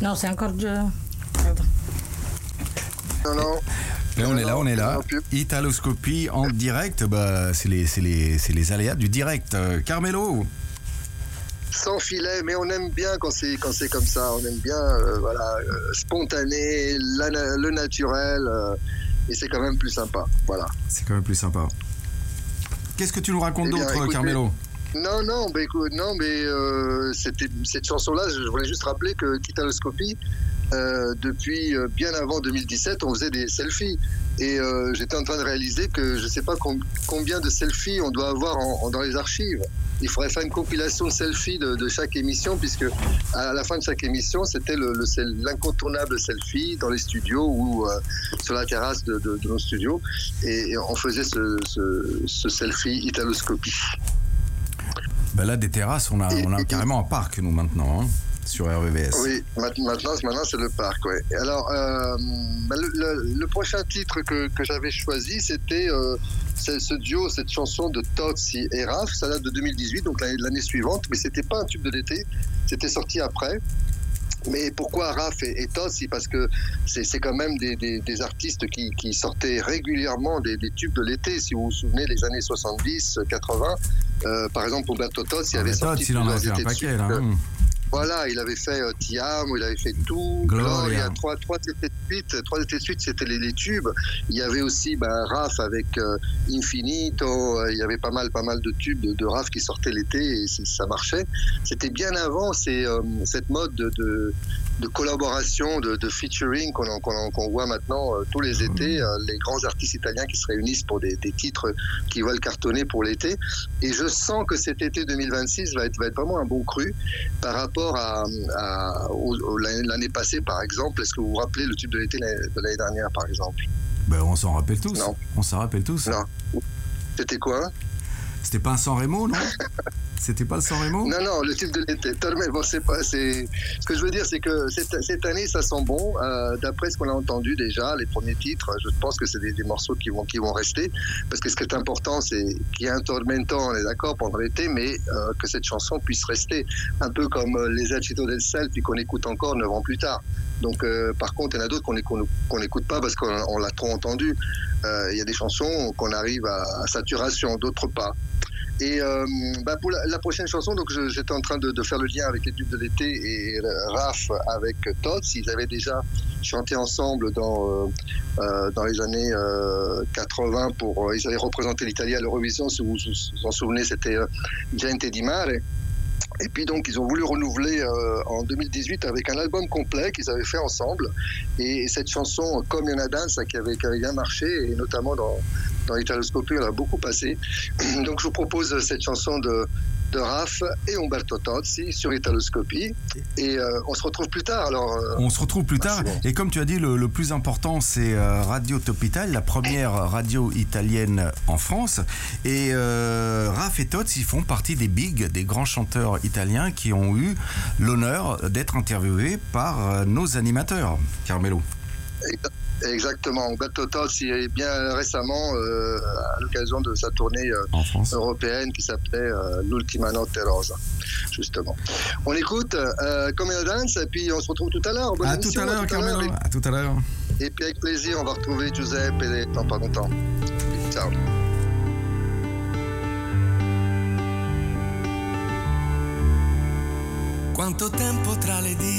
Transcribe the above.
Non, c'est encore... Non. Mais on est là. Italoscopie en direct, c'est les aléas du direct. Carmelo. Sans filet, mais on aime bien quand c'est comme ça. On aime bien, spontané, le naturel, et c'est quand même plus sympa. Voilà. C'est quand même plus sympa. Qu'est-ce que tu nous racontes d'autre, Carmelo? Non, c'était cette chanson-là. Je voulais juste rappeler que Italoscopie, depuis bien avant 2017, on faisait des selfies. Et j'étais en train de réaliser que je ne sais pas combien de selfies on doit avoir dans les archives. Il faudrait faire une compilation de selfies de chaque émission, puisque à la fin de chaque émission, c'était l'incontournable selfie dans les studios ou sur la terrasse de nos studios. Et on faisait ce selfie Italoscopie. Là, des terrasses, on a carrément un parc, nous, maintenant, hein, sur RVVS. Oui, maintenant c'est le parc, ouais. Alors, le prochain titre que j'avais choisi, c'était ce duo, cette chanson de Tozzi et Raph. Ça date de 2018, donc l'année suivante, mais c'était pas un tube de l'été, c'était sorti après. Mais pourquoi Raph et Tozzi? Parce que c'est quand même des artistes qui sortaient régulièrement des tubes de l'été. Si vous vous souvenez, les années 70, 80, par exemple, Umberto Tozzi avait sorti il en a fait un paquet, là. Voilà, il avait fait Ti Amo, il avait fait tout, Gloria, trois étés de suite, c'était les tubes. Il y avait aussi Raph avec Infinito, il y avait pas mal de tubes de Raph qui sortaient l'été et ça marchait. C'était bien avant cette mode de collaboration, de featuring qu'on voit maintenant tous les étés, les grands artistes italiens qui se réunissent pour des titres qui veulent cartonner pour l'été. Et je sens que cet été 2026 va être vraiment un bon cru par rapport à l'année passée, par exemple. Est-ce que vous vous rappelez le tube de l'été de l'année dernière, par exemple? On s'en rappelle tous. Non. On s'en rappelle tous. Non. C'était quoi? C'était pas un San Remo, non? C'était pas le San Remo? Non, le tube de l'été. Ce que je veux dire, c'est que cette année, ça sent bon. D'après ce qu'on a entendu déjà, les premiers titres, je pense que c'est des morceaux qui vont rester. Parce que ce qui est important, c'est qu'il y ait un tormento, on est d'accord, pendant l'été, mais que cette chanson puisse rester. Un peu comme les Acito del Sel, puis qu'on écoute encore 9 ans plus tard. Donc, par contre, il y en a d'autres qu'on n'écoute pas parce qu'on l'a trop entendu. Il y a des chansons qu'on arrive à saturation, d'autres pas. Et pour la prochaine chanson, donc j'étais en train de faire le lien avec les tubes de l'été et Raph avec Tozzi. Ils avaient déjà chanté ensemble dans les années 80 ils avaient représenté l'Italie à l'Eurovision. Si vous vous en souvenez, c'était Gente di Mare. Et puis donc ils ont voulu renouveler en 2018 avec un album complet qu'ils avaient fait ensemble. Et cette chanson Comme Una Danza qui avait bien marché, et notamment dans Italoscopie, on a beaucoup passé. Donc je vous propose cette chanson de Raph et Umberto Tozzi sur Italoscopie. Et on se retrouve plus tard. On se retrouve plus tard. Bon. Et comme tu as dit, le plus important, c'est Radio Top Italia, la première radio italienne en France. Et Raph et Tozzi font partie des grands chanteurs italiens qui ont eu l'honneur d'être interviewés par nos animateurs. Carmelo. Exactement. Umberto Tozzi est bien récemment, à l'occasion de sa tournée européenne qui s'appelait L'Ultima Notte Rosa, justement. On écoute Comme Una Danza et puis on se retrouve tout à l'heure. À tout à l'heure, Carmelo. À tout à l'heure. Et puis avec plaisir, on va retrouver Giuseppe dans pas longtemps. Ciao. Quanto tempo tra le dita